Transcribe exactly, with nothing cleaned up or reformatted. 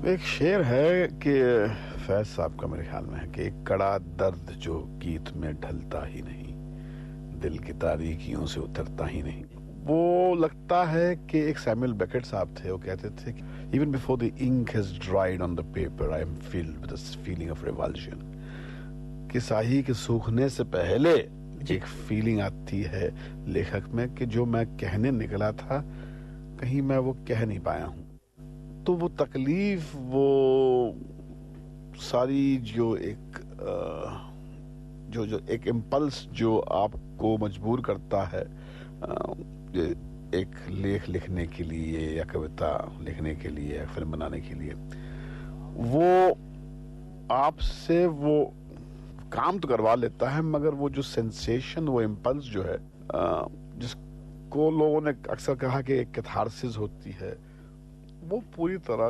ایک شعر ہے کہ فیض صاحب کا میرے خیال میں ہے کہ ایک کڑا درد جو گیت میں ڈھلتا ہی نہیں، دل کی تاریکیوں سے اترتا ہی نہیں. وہ لگتا ہے کہ ایک سیموئل بیکٹ صاحب تھے، وہ کہتے تھے کہ even before the ink has dried on the paper I am filled with a feeling of revulsion. کہ ساہی کے سوکھنے سے پہلے ایک فیلنگ آتی ہے لیکھک میں کہ جو میں کہنے نکلا تھا کہیں میں وہ کہہ نہیں پایا ہوں. تو وہ تکلیف، وہ ساری جو ایک جو جو ایک امپلس جو آپ کو مجبور کرتا ہے ایک لیکھ لکھنے کے لیے یا کویتا لکھنے کے لیے یا فلم بنانے کے لیے، وہ آپ سے وہ کام تو کروا لیتا ہے، مگر وہ جو سینسیشن، وہ امپلس جو ہے جس کو لوگوں نے اکثر کہا کہ ایک کیتھارسس ہوتی ہے، وہ پوری طرح